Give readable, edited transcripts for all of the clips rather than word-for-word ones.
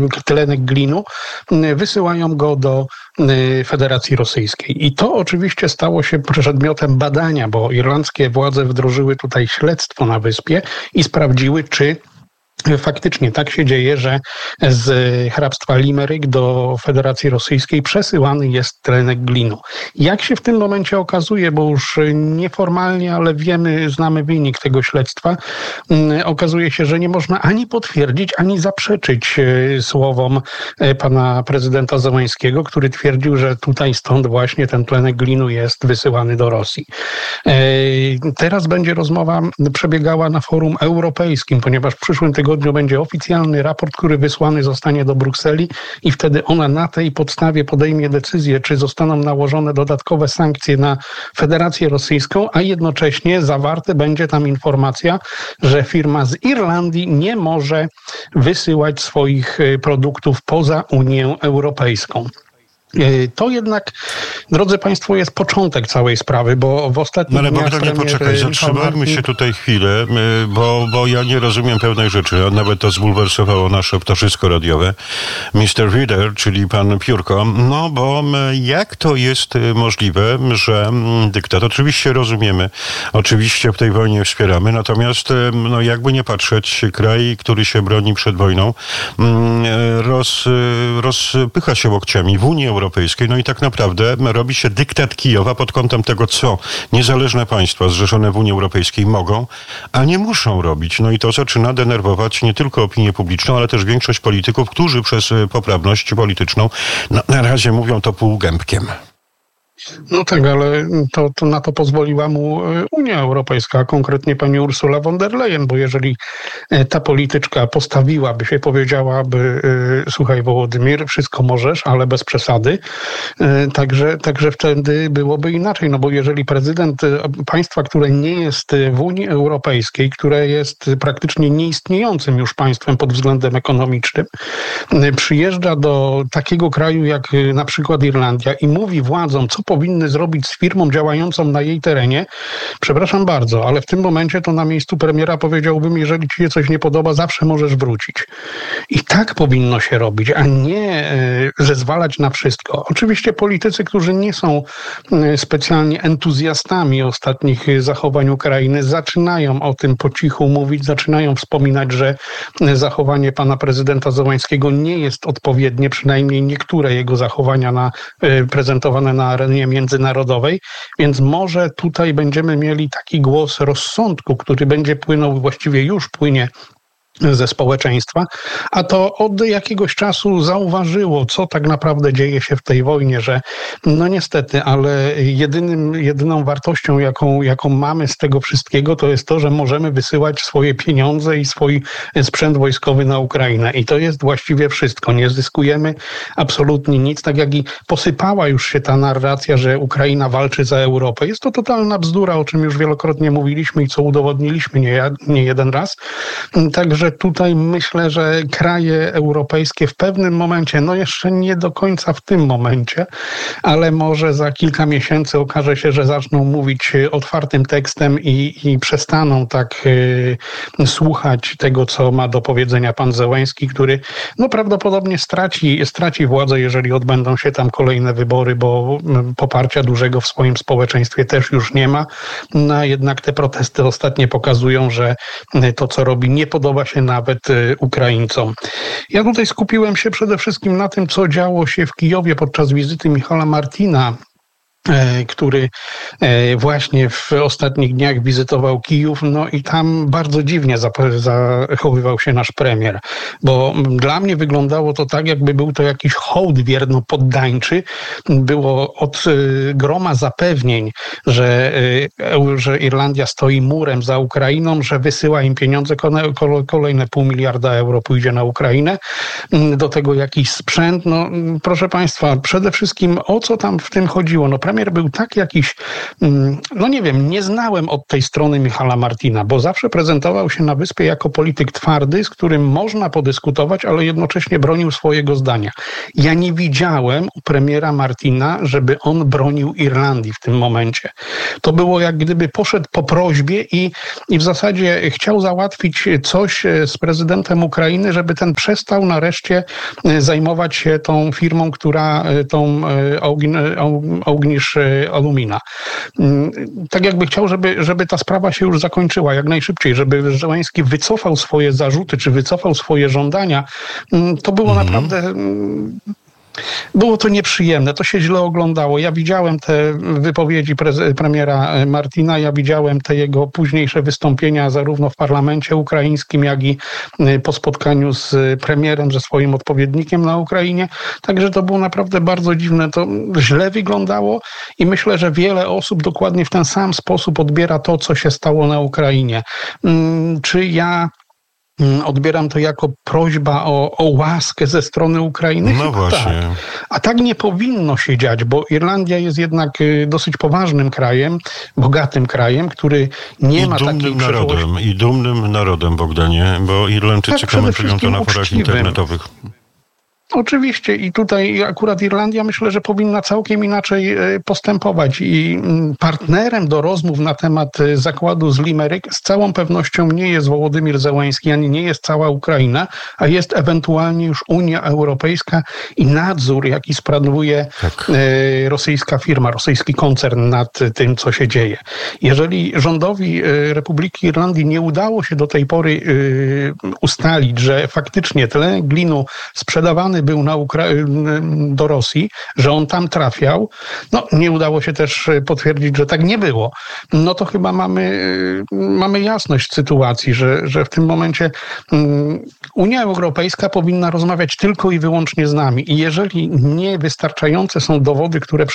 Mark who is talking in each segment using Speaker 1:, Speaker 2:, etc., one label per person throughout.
Speaker 1: tlenek glinu, wysyłają go do Federacji Rosyjskiej. I to oczywiście stało się przedmiotem badania, bo irlandzkie władze wdrożyły tutaj śledztwo na wyspie i sprawdziły, czy faktycznie tak się dzieje, że z hrabstwa Limerick do Federacji Rosyjskiej przesyłany jest tlenek glinu. Jak się w tym momencie okazuje, bo już nieformalnie, ale znamy wynik tego śledztwa, okazuje się, że nie można ani potwierdzić, ani zaprzeczyć słowom pana prezydenta Zełańskiego, który twierdził, że tutaj stąd właśnie ten tlenek glinu jest wysyłany do Rosji. Teraz będzie rozmowa przebiegała na forum europejskim, ponieważ w przyszłym tygodniu będzie oficjalny raport, który wysłany zostanie do Brukseli i wtedy ona na tej podstawie podejmie decyzję, czy zostaną nałożone dodatkowe sankcje na Federację Rosyjską, a jednocześnie zawarte będzie tam informacja, że firma z Irlandii nie może wysyłać swoich produktów poza Unię Europejską. To jednak, drodzy Państwo, jest początek całej sprawy, bo w ostatnich dniach...
Speaker 2: Ale Bogdanie, poczekaj, zatrzymajmy się tutaj chwilę, bo ja nie rozumiem pewnej rzeczy, a nawet to zbulwersowało nasze ptaszysko radiowe. Mr. Reader, czyli pan Piórko, no bo jak to jest możliwe, że dyktat, oczywiście rozumiemy, oczywiście w tej wojnie wspieramy, natomiast no jakby nie patrzeć, kraj, który się broni przed wojną, rozpycha się łokciami w Unii Europejskiej, no i tak naprawdę robi się dyktat Kijowa pod kątem tego, co niezależne państwa zrzeszone w Unii Europejskiej mogą, a nie muszą robić. No i to zaczyna denerwować nie tylko opinię publiczną, ale też większość polityków, którzy przez poprawność polityczną na razie mówią to półgębkiem.
Speaker 1: No tak, ale to na to pozwoliła mu Unia Europejska, a konkretnie pani Ursula von der Leyen, bo jeżeli ta polityczka postawiłaby się, powiedziałaby, słuchaj Wołodymir, wszystko możesz, ale bez przesady, także wtedy byłoby inaczej, no bo jeżeli prezydent państwa, które nie jest w Unii Europejskiej, które jest praktycznie nieistniejącym już państwem pod względem ekonomicznym, przyjeżdża do takiego kraju jak na przykład Irlandia i mówi władzom, co powinny zrobić z firmą działającą na jej terenie, przepraszam bardzo, ale w tym momencie to na miejscu premiera powiedziałbym, jeżeli ci się coś nie podoba, zawsze możesz wrócić. I tak powinno się robić, a nie zezwalać na wszystko. Oczywiście politycy, którzy nie są specjalnie entuzjastami ostatnich zachowań Ukrainy, zaczynają o tym po cichu mówić, zaczynają wspominać, że zachowanie pana prezydenta Zełańskiego nie jest odpowiednie, przynajmniej niektóre jego zachowania prezentowane na arenie międzynarodowej, więc może tutaj będziemy mieli taki głos rozsądku, który będzie płynął, właściwie już płynie ze społeczeństwa, a to od jakiegoś czasu zauważyło, co tak naprawdę dzieje się w tej wojnie, że no niestety, ale jedyną wartością, jaką mamy z tego wszystkiego, to jest to, że możemy wysyłać swoje pieniądze i swój sprzęt wojskowy na Ukrainę. I to jest właściwie wszystko. Nie zyskujemy absolutnie nic, tak jak i posypała już się ta narracja, że Ukraina walczy za Europę. Jest to totalna bzdura, o czym już wielokrotnie mówiliśmy i co udowodniliśmy nie jeden raz. Także tutaj myślę, że kraje europejskie w pewnym momencie, no jeszcze nie do końca w tym momencie, ale może za kilka miesięcy okaże się, że zaczną mówić otwartym tekstem i przestaną tak słuchać tego, co ma do powiedzenia pan Zełański, który no prawdopodobnie straci władzę, jeżeli odbędą się tam kolejne wybory, bo poparcia dużego w swoim społeczeństwie też już nie ma. No jednak te protesty ostatnie pokazują, że to, co robi, nie podoba się nawet Ukraińcom. Ja tutaj skupiłem się przede wszystkim na tym, co działo się w Kijowie podczas wizyty Michała Martina, który właśnie w ostatnich dniach wizytował Kijów, no i tam bardzo dziwnie zachowywał się nasz premier, bo dla mnie wyglądało to tak, jakby był to jakiś hołd wierno-poddańczy. Było od groma zapewnień, że Irlandia stoi murem za Ukrainą, że wysyła im pieniądze, kolejne 500 miliarda euro pójdzie na Ukrainę, do tego jakiś sprzęt. No proszę państwa, przede wszystkim o co tam w tym chodziło? No premier był tak jakiś, no nie wiem, nie znałem od tej strony Michala Martina, bo zawsze prezentował się na wyspie jako polityk twardy, z którym można podyskutować, ale jednocześnie bronił swojego zdania. Ja nie widziałem u premiera Martina, żeby on bronił Irlandii w tym momencie. To było jak gdyby poszedł po prośbie i w zasadzie chciał załatwić coś z prezydentem Ukrainy, żeby ten przestał nareszcie zajmować się tą firmą, która tą Ognisz Alumina. Tak jakby chciał, żeby ta sprawa się już zakończyła jak najszybciej, żeby Zełenski wycofał swoje zarzuty, czy wycofał swoje żądania. To było naprawdę... Było to nieprzyjemne, to się źle oglądało. Ja widziałem te wypowiedzi premiera Martina, ja widziałem te jego późniejsze wystąpienia zarówno w parlamencie ukraińskim, jak i po spotkaniu z premierem, ze swoim odpowiednikiem na Ukrainie. Także to było naprawdę bardzo dziwne, to źle wyglądało i myślę, że wiele osób dokładnie w ten sam sposób odbiera to, co się stało na Ukrainie. Czy ja odbieram to jako prośba o łaskę ze strony Ukrainy?
Speaker 2: No właśnie.
Speaker 1: Tak. A tak nie powinno się dziać, bo Irlandia jest jednak dosyć poważnym krajem, bogatym krajem, który nie ma takiej
Speaker 2: narodem. I dumnym narodem, Bogdanie, bo Irlandczycy komentują to na forach internetowych.
Speaker 1: Oczywiście i tutaj akurat Irlandia myślę, że powinna całkiem inaczej postępować i partnerem do rozmów na temat zakładu z Limerick z całą pewnością nie jest Wołodymyr Zełenski, ani nie jest cała Ukraina, a jest ewentualnie już Unia Europejska i nadzór, jaki sprawuje rosyjska firma, rosyjski koncern nad tym, co się dzieje. Jeżeli rządowi Republiki Irlandii nie udało się do tej pory ustalić, że faktycznie tlen glinu sprzedawany był do Rosji, że on tam trafiał. No, nie udało się też potwierdzić, że tak nie było. No to chyba mamy jasność sytuacji, że w tym momencie Unia Europejska powinna rozmawiać tylko i wyłącznie z nami. I jeżeli niewystarczające są dowody, które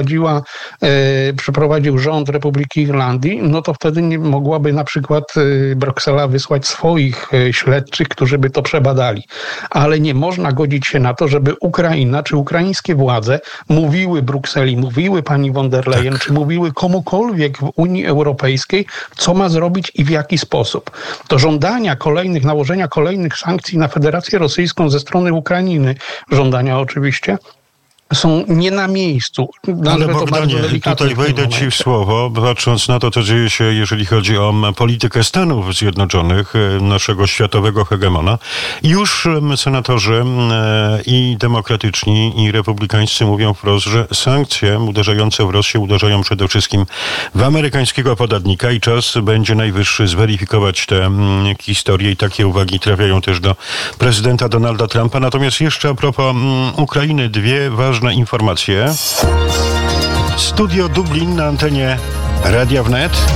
Speaker 1: przeprowadził rząd Republiki Irlandii, no to wtedy nie mogłaby na przykład Bruksela wysłać swoich śledczych, którzy by to przebadali. Ale nie można godzić się na to, żeby Ukraina czy ukraińskie władze mówiły Brukseli, mówiły pani von der Leyen, czy mówiły komukolwiek w Unii Europejskiej, co ma zrobić i w jaki sposób. To żądania nałożenia kolejnych sankcji na Federację Rosyjską ze strony Ukrainy, żądania oczywiście, są nie na miejscu.
Speaker 2: Ale Bogdanie, tutaj wejdę ci w słowo, patrząc na to, co dzieje się, jeżeli chodzi o politykę Stanów Zjednoczonych, naszego światowego hegemona. Już senatorzy i demokratyczni, i republikańscy mówią wprost, że sankcje uderzające w Rosję uderzają przede wszystkim w amerykańskiego podatnika i czas będzie najwyższy zweryfikować te historie i takie uwagi trafiają też do prezydenta Donalda Trumpa. Natomiast jeszcze a propos Ukrainy, dwie ważne informacje. Studio Dublin na antenie Radia Wnet.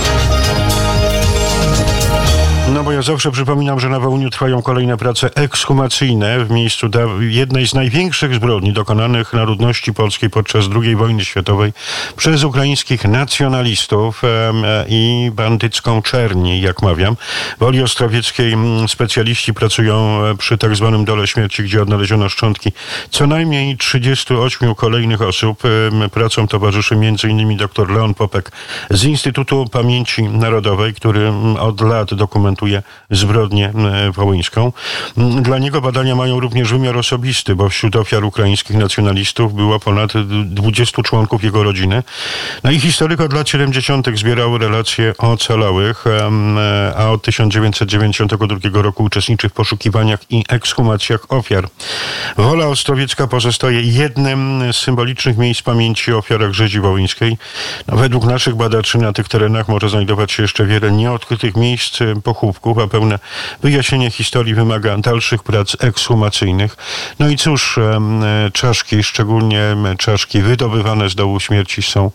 Speaker 2: No bo ja zawsze przypominam, że na Wołyniu trwają kolejne prace ekshumacyjne w miejscu jednej z największych zbrodni dokonanych na ludności polskiej podczas II wojny światowej przez ukraińskich nacjonalistów i bandycką czerni, jak mawiam. W Woli Ostrowieckiej specjaliści pracują przy tak zwanym dole śmierci, gdzie odnaleziono szczątki co najmniej 38 kolejnych osób. Pracom towarzyszy m.in. dr Leon Popek z Instytutu Pamięci Narodowej, który od lat dokumentuje zbrodnię wołyńską. Dla niego badania mają również wymiar osobisty, bo wśród ofiar ukraińskich nacjonalistów było ponad 20 członków jego rodziny. No i historyk od lat 70. zbierał relacje o ocalałych, a od 1992 roku uczestniczy w poszukiwaniach i ekshumacjach ofiar. Wola Ostrowiecka pozostaje jednym z symbolicznych miejsc pamięci o ofiarach rzezi wołyńskiej. No, według naszych badaczy na tych terenach może znajdować się jeszcze wiele nieodkrytych miejsc pochówków, a pełne wyjaśnienie historii wymaga dalszych prac ekshumacyjnych. No i cóż, czaszki, szczególnie czaszki wydobywane z dołu śmierci są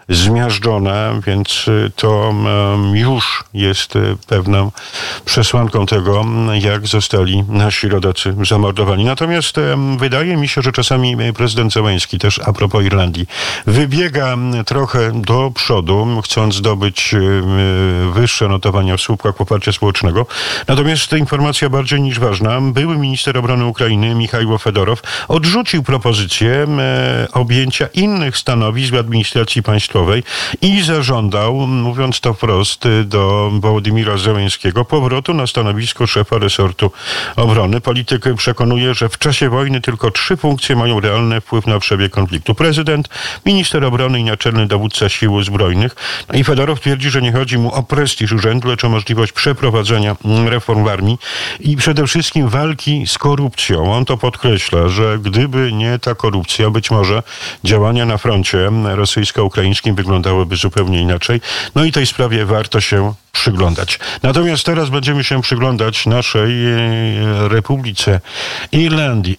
Speaker 2: zmiażdżone, więc to już jest pewną przesłanką tego, jak zostali nasi rodacy zamordowani. Natomiast wydaje mi się, że czasami prezydent Zełenski też a propos Irlandii wybiega trochę do przodu, chcąc zdobyć wyższe notowania w słupkach poparcia społecznego. Natomiast informacja bardziej niż ważna. Były minister obrony Ukrainy Michajło Fedorow odrzucił propozycję objęcia innych stanowisk w administracji państwowej i zażądał, mówiąc to wprost, do Wołodymyra Zełenskiego powrotu na stanowisko szefa resortu obrony. Polityk przekonuje, że w czasie wojny tylko 3 funkcje mają realny wpływ na przebieg konfliktu. Prezydent, minister obrony i naczelny dowódca sił zbrojnych. I Fedorow twierdzi, że nie chodzi mu o prestiż urzędu, lecz o możliwość przeprowadzenia reform w armii i przede wszystkim walki z korupcją. On to podkreśla, że gdyby nie ta korupcja, być może działania na froncie rosyjsko-ukraińskim wyglądałyby zupełnie inaczej. No i tej sprawie warto się przyglądać. Natomiast teraz będziemy się przyglądać naszej Republice Irlandii.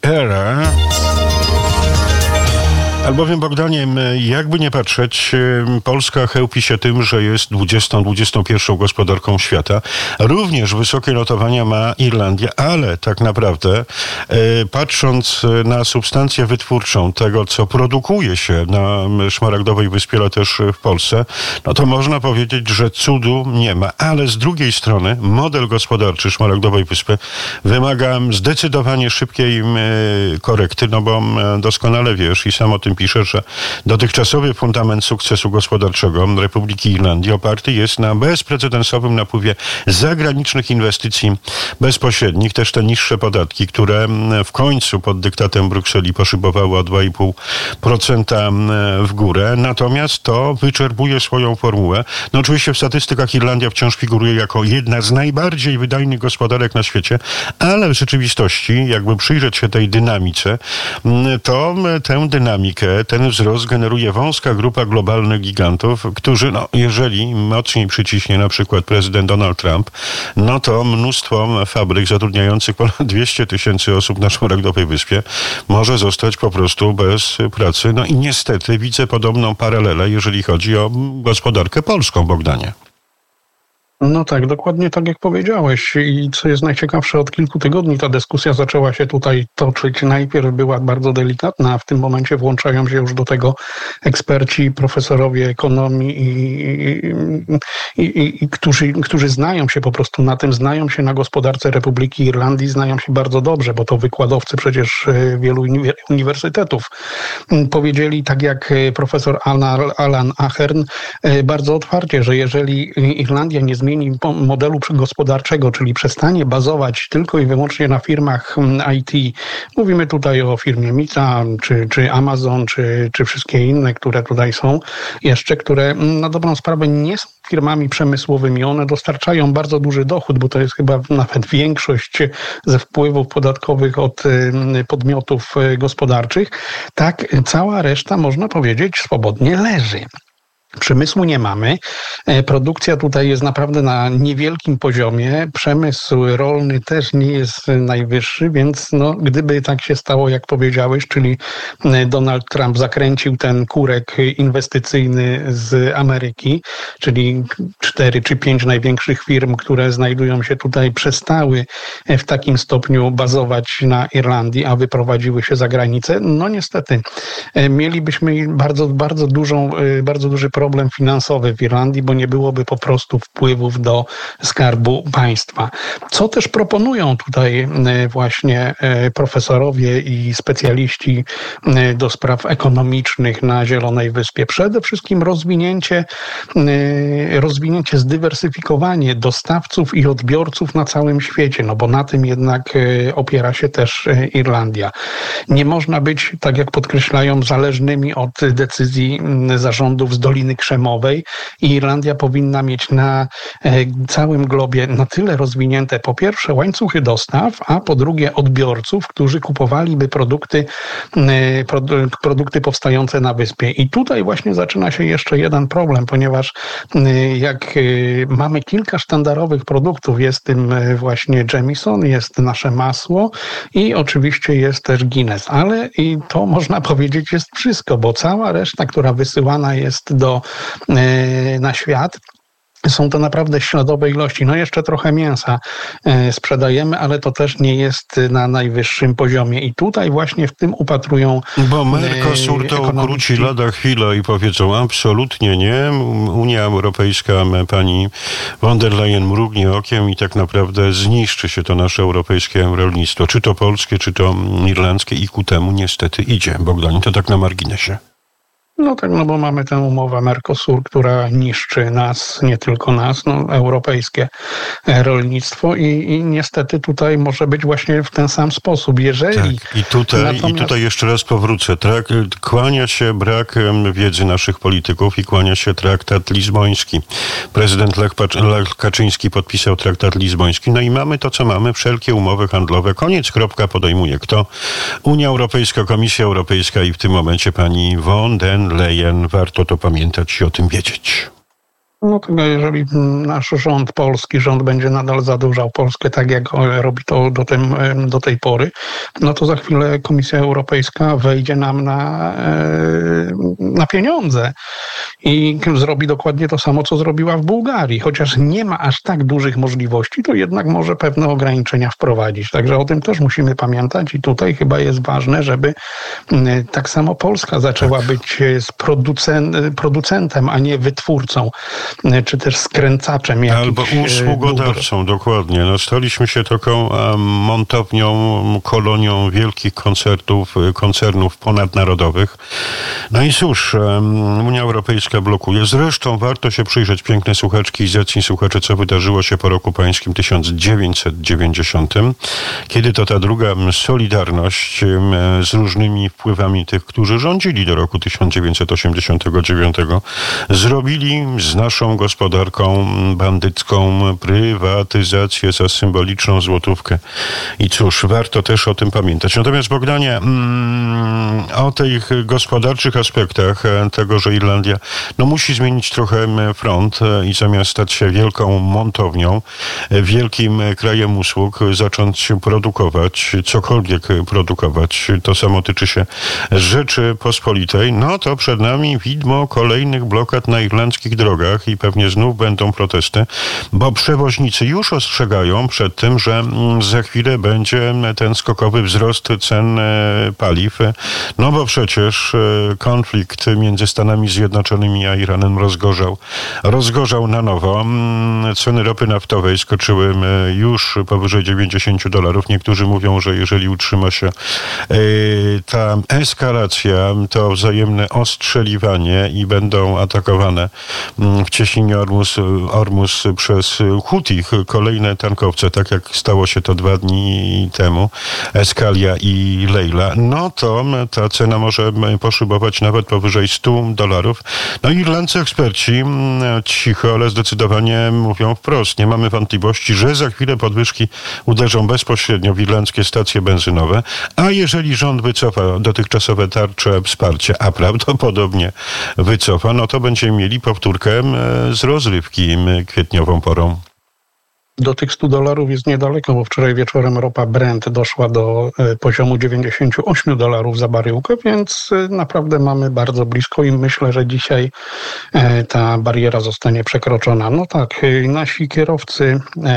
Speaker 2: Albowiem, Bogdanie, jakby nie patrzeć, Polska chełpi się tym, że jest 20-21 gospodarką świata. Również wysokie notowania ma Irlandia, ale tak naprawdę patrząc na substancję wytwórczą tego, co produkuje się na Szmaragdowej Wyspie, ale też w Polsce, no to można powiedzieć, że cudu nie ma. Ale z drugiej strony model gospodarczy Szmaragdowej Wyspy wymaga zdecydowanie szybkiej korekty, no bo doskonale wiesz i sam o tym pisze, że dotychczasowy fundament sukcesu gospodarczego Republiki Irlandii oparty jest na bezprecedensowym napływie zagranicznych inwestycji bezpośrednich, też te niższe podatki, które w końcu pod dyktatem Brukseli poszybowały o 2,5% w górę. Natomiast to wyczerpuje swoją formułę. No oczywiście w statystykach Irlandia wciąż figuruje jako jedna z najbardziej wydajnych gospodarek na świecie, ale w rzeczywistości, jakby przyjrzeć się tej dynamice, to tę dynamikę, ten wzrost generuje wąska grupa globalnych gigantów, którzy, no, jeżeli mocniej przyciśnie na przykład prezydent Donald Trump, no to mnóstwo fabryk zatrudniających ponad 200 000 osób na Szmaragdowej Wyspie może zostać po prostu bez pracy. No i niestety widzę podobną paralelę, jeżeli chodzi o gospodarkę polską, Bogdanie.
Speaker 1: No tak, dokładnie tak jak powiedziałeś. I co jest najciekawsze, od kilku tygodni ta dyskusja zaczęła się tutaj toczyć. Najpierw była bardzo delikatna, a w tym momencie włączają się już do tego eksperci, profesorowie ekonomii którzy znają się po prostu na tym, znają się na gospodarce Republiki Irlandii, znają się bardzo dobrze, bo to wykładowcy przecież wielu uniwersytetów. Powiedzieli, tak jak profesor Alan Ahern, bardzo otwarcie, że jeżeli Irlandia nie zmieni modelu gospodarczego, czyli przestanie bazować tylko i wyłącznie na firmach IT. Mówimy tutaj o firmie Meta, czy Amazon, czy wszystkie inne, które tutaj są jeszcze, które na dobrą sprawę nie są firmami przemysłowymi. One dostarczają bardzo duży dochód, bo to jest chyba nawet większość ze wpływów podatkowych od podmiotów gospodarczych. Tak, cała reszta, można powiedzieć, swobodnie leży. Przemysłu nie mamy. Produkcja tutaj jest naprawdę na niewielkim poziomie. Przemysł rolny też nie jest najwyższy, więc no, gdyby tak się stało, jak powiedziałeś, czyli Donald Trump zakręcił ten kurek inwestycyjny z Ameryki, czyli 4 czy 5 największych firm, które znajdują się tutaj, przestały w takim stopniu bazować na Irlandii, a wyprowadziły się za granicę, no niestety mielibyśmy bardzo duży problem finansowy w Irlandii, bo nie byłoby po prostu wpływów do skarbu państwa. Co też proponują tutaj właśnie profesorowie i specjaliści do spraw ekonomicznych na Zielonej Wyspie? Przede wszystkim rozwinięcie, zdywersyfikowanie dostawców i odbiorców na całym świecie, no bo na tym jednak opiera się też Irlandia. Nie można być, tak jak podkreślają, zależnymi od decyzji zarządów z Doliny Krzemowej i Irlandia powinna mieć na całym globie na tyle rozwinięte, po pierwsze, łańcuchy dostaw, a po drugie odbiorców, którzy kupowaliby produkty powstające na wyspie. I tutaj właśnie zaczyna się jeszcze jeden problem, ponieważ jak mamy kilka sztandarowych produktów, jest tym właśnie Jameson, jest nasze masło i oczywiście jest też Guinness, ale i to można powiedzieć jest wszystko, bo cała reszta, która wysyłana jest do na świat. Są to naprawdę śladowe ilości. No jeszcze trochę mięsa sprzedajemy, ale to też nie jest na najwyższym poziomie. I tutaj właśnie w tym upatrują
Speaker 2: Bo Mercosur to ukróci lada chwila i powiedzą absolutnie nie. Unia Europejska, pani von der Leyen mrugnie okiem i tak naprawdę zniszczy się to nasze europejskie rolnictwo. Czy to polskie, czy to irlandzkie i ku temu niestety idzie. Bogdanie, to tak na marginesie.
Speaker 1: No tak, no bo mamy tę umowę Mercosur, która niszczy nas, nie tylko nas, europejskie rolnictwo i niestety tutaj może być właśnie w ten sam sposób. Jeżeli
Speaker 2: tak, i tutaj jeszcze raz powrócę. Kłania się brak wiedzy naszych polityków i kłania się traktat lizboński. Prezydent Lech Kaczyński podpisał traktat lizboński. No i mamy to, co mamy, wszelkie umowy handlowe. Koniec, kropka, podejmuje kto? Unia Europejska, Komisja Europejska i w tym momencie pani von der Leyen. Warto to pamiętać i o tym wiedzieć.
Speaker 1: No to jeżeli nasz polski rząd będzie nadal zadłużał Polskę tak, jak robi to do tej pory, no to za chwilę Komisja Europejska wejdzie nam na pieniądze i zrobi dokładnie to samo, co zrobiła w Bułgarii. Chociaż nie ma aż tak dużych możliwości, to jednak może pewne ograniczenia wprowadzić. Także o tym też musimy pamiętać i tutaj chyba jest ważne, żeby tak samo Polska zaczęła być producentem, a nie wytwórcą, czy też skręcaczem jakichś
Speaker 2: albo usługodawcą, dokładnie. No, staliśmy się taką montownią, kolonią wielkich koncernów ponadnarodowych. No i cóż, Unia Europejska blokuje. Zresztą warto się przyjrzeć, piękne słuchaczki i zacni słuchacze, co wydarzyło się po roku pańskim 1990, kiedy to ta druga Solidarność z różnymi wpływami tych, którzy rządzili do roku 1989, zrobili z naszą gospodarką bandycką prywatyzację za symboliczną złotówkę. I cóż, warto też o tym pamiętać. Natomiast Bogdanie, o tych gospodarczych aspektach tego, że Irlandia musi zmienić trochę front i zamiast stać się wielką montownią, wielkim krajem usług, zacząć produkować, cokolwiek produkować. To samo tyczy się Rzeczypospolitej. No to przed nami widmo kolejnych blokad na irlandzkich drogach i pewnie znów będą protesty, bo przewoźnicy już ostrzegają przed tym, że za chwilę będzie ten skokowy wzrost cen paliw. No bo przecież konflikt między Stanami Zjednoczonymi a Iranem rozgorzał na nowo. Ceny ropy naftowej skoczyły już powyżej $90. Niektórzy mówią, że jeżeli utrzyma się ta eskalacja, to wzajemne ostrzeliwanie i będą atakowane w cieśninie Ormus przez Hutich kolejne tankowce, tak jak stało się to 2 dni temu, Eskalia i Leila, no to ta cena może poszybować nawet powyżej $100. No i irlandzcy eksperci cicho, ale zdecydowanie mówią wprost. Nie mamy wątpliwości, że za chwilę podwyżki uderzą bezpośrednio w irlandzkie stacje benzynowe, a jeżeli rząd wycofa dotychczasowe tarcze wsparcia, a prawdopodobnie wycofa, no to będziemy mieli powtórkę z rozrywki kwietniową porą.
Speaker 1: Do tych $100 jest niedaleko, bo wczoraj wieczorem ropa Brent doszła do poziomu $98 za baryłkę, więc naprawdę mamy bardzo blisko i myślę, że dzisiaj ta bariera zostanie przekroczona. No tak, nasi kierowcy,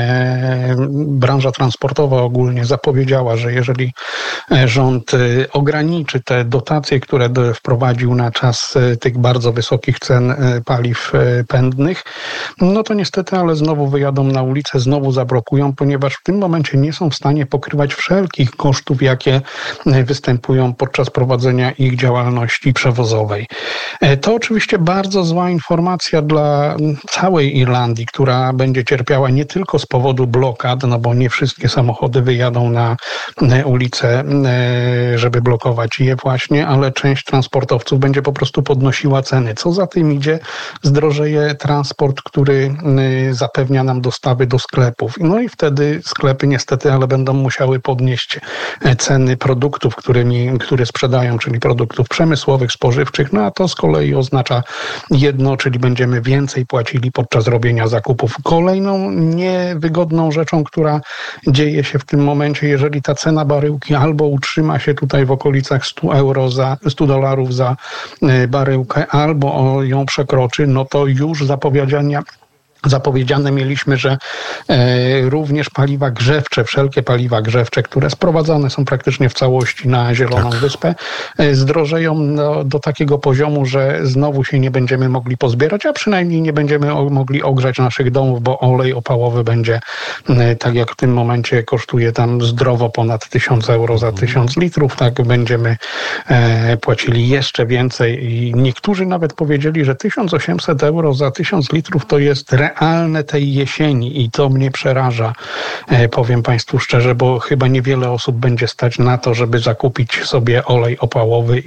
Speaker 1: branża transportowa ogólnie zapowiedziała, że jeżeli rząd ograniczy te dotacje, które wprowadził na czas tych bardzo wysokich cen paliw pędnych, no to niestety, ale znowu wyjadą na ulicę, znowu zablokują, ponieważ w tym momencie nie są w stanie pokrywać wszelkich kosztów, jakie występują podczas prowadzenia ich działalności przewozowej. To oczywiście bardzo zła informacja dla całej Irlandii, która będzie cierpiała nie tylko z powodu blokad, no bo nie wszystkie samochody wyjadą na ulicę, żeby blokować je właśnie, ale część transportowców będzie po prostu podnosiła ceny. Co za tym idzie, zdrożeje transport, który zapewnia nam dostawy do sklepów. No i wtedy sklepy niestety, ale będą musiały podnieść ceny produktów, które sprzedają, czyli produktów przemysłowych, spożywczych, no a to z kolei oznacza jedno, czyli będziemy więcej płacili podczas robienia zakupów. Kolejną niewygodną rzeczą, która dzieje się w tym momencie, jeżeli ta cena baryłki albo albo utrzyma się tutaj w okolicach $100 za baryłkę, albo ją przekroczy, no to już zapowiedziane mieliśmy, że również paliwa grzewcze, wszelkie paliwa grzewcze, które sprowadzane są praktycznie w całości na Zieloną Wyspę, zdrożeją do takiego poziomu, że znowu się nie będziemy mogli pozbierać, a przynajmniej nie będziemy mogli ogrzać naszych domów, bo olej opałowy będzie, tak jak w tym momencie kosztuje tam zdrowo ponad 1000 euro za 1000 litrów, tak będziemy płacili jeszcze więcej i niektórzy nawet powiedzieli, że 1800 euro za 1000 litrów to jest realne tej jesieni i to mnie przeraża, powiem Państwu szczerze, bo chyba niewiele osób będzie stać na to, żeby zakupić sobie olej opałowy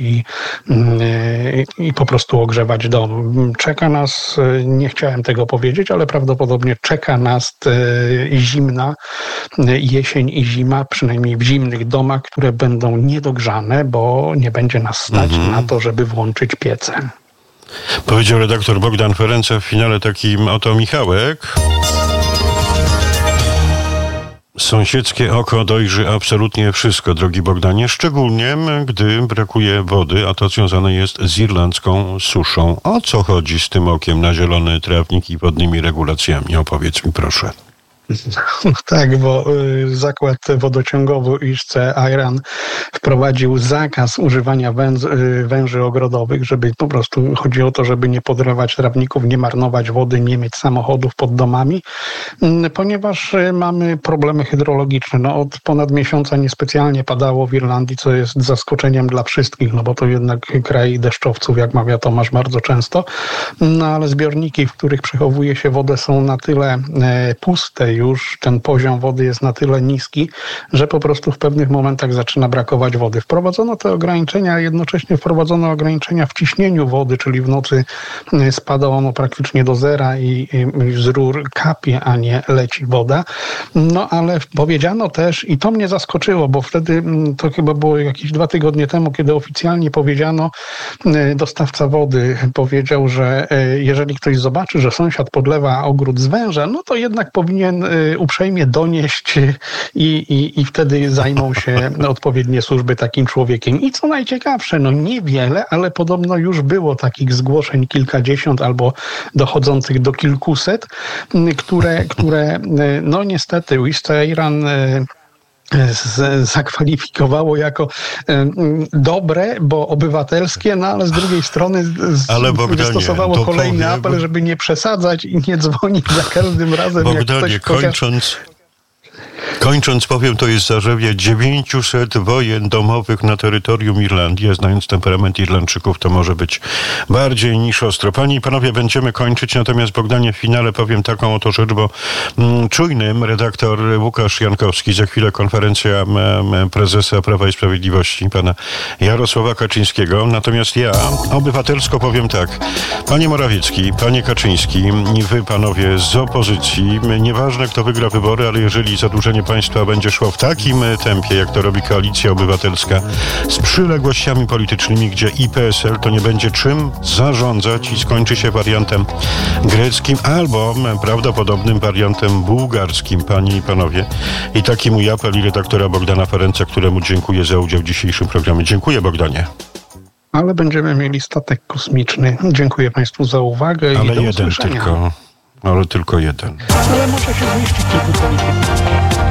Speaker 1: i po prostu ogrzewać dom. Czeka nas, nie chciałem tego powiedzieć, ale prawdopodobnie czeka nas zimna jesień i zima, przynajmniej w zimnych domach, które będą niedogrzane, bo nie będzie nas stać na to, żeby włączyć piece.
Speaker 2: Powiedział redaktor Bogdan Ferenca w finale takim oto Michałek. Sąsiedzkie oko dojrzy absolutnie wszystko, drogi Bogdanie, szczególnie gdy brakuje wody, a to związane jest z irlandzką suszą. O co chodzi z tym okiem na zielony trawnik i wodnymi regulacjami? Opowiedz mi proszę.
Speaker 1: Tak, bo zakład wodociągowy Eastern Iron wprowadził zakaz używania węży ogrodowych, żeby po prostu chodzi o to, żeby nie podlewać trawników, nie marnować wody, nie mieć samochodów pod domami, ponieważ mamy problemy hydrologiczne. No, od ponad miesiąca niespecjalnie padało w Irlandii, co jest zaskoczeniem dla wszystkich, no bo to jednak kraj deszczowców, jak mawia Tomasz, bardzo często. No ale zbiorniki, w których przechowuje się wodę, są na tyle puste już, ten poziom wody jest na tyle niski, że po prostu w pewnych momentach zaczyna brakować wody. Wprowadzono te ograniczenia, jednocześnie wprowadzono ograniczenia w ciśnieniu wody, czyli w nocy spada ono praktycznie do zera i z rur kapie, a nie leci woda. No ale powiedziano też, i to mnie zaskoczyło, bo wtedy, to chyba było jakieś 2 tygodnie temu, kiedy oficjalnie powiedziano, dostawca wody powiedział, że jeżeli ktoś zobaczy, że sąsiad podlewa ogród z węża, no to jednak powinien uprzejmie donieść i wtedy zajmą się odpowiednie służby takim człowiekiem. I co najciekawsze, no niewiele, ale podobno już było takich zgłoszeń kilkadziesiąt albo dochodzących do kilkuset, które no niestety Eastern Iron zakwalifikowało jako dobre, bo obywatelskie, no ale z drugiej strony wystosowało kolejny apel, żeby nie przesadzać i nie dzwonić za każdym razem,
Speaker 2: Bogdanie, jak ktoś Kończąc powiem, to jest zarzewie 900 wojen domowych na terytorium Irlandii. Znając temperament Irlandczyków, to może być bardziej niż ostro. Panie i panowie, będziemy kończyć, natomiast Bogdanie w finale powiem taką oto rzecz, bo czujnym redaktor Łukasz Jankowski, za chwilę konferencja prezesa Prawa i Sprawiedliwości, pana Jarosława Kaczyńskiego. Natomiast ja obywatelsko powiem tak. Panie Morawiecki, panie Kaczyński, wy panowie z opozycji, nieważne kto wygra wybory, ale jeżeli zadłużenie państwa będzie szło w takim tempie, jak to robi Koalicja Obywatelska, z przyległościami politycznymi, gdzie i PSL to nie będzie czym zarządzać i skończy się wariantem greckim albo prawdopodobnym wariantem bułgarskim, panie i panowie. I taki mój apel i redaktora Bogdana Ferenca, któremu dziękuję za udział w dzisiejszym programie. Dziękuję, Bogdanie.
Speaker 1: Ale będziemy mieli statek kosmiczny. Dziękuję państwu za uwagę i do usłyszenia.
Speaker 2: Tylko. Ale tylko jeden.
Speaker 1: Ale może się zmieścić kilku polityków.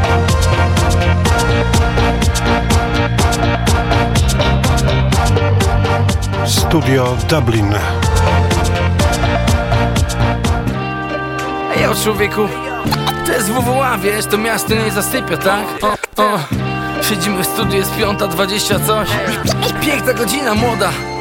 Speaker 2: Studio Dublin.
Speaker 3: Ej, człowieku, to jest WWA, wiesz, to miasto nie zasypia, tak? Siedzimy w studiu, jest 5:20 coś. Piękna godzina, młoda.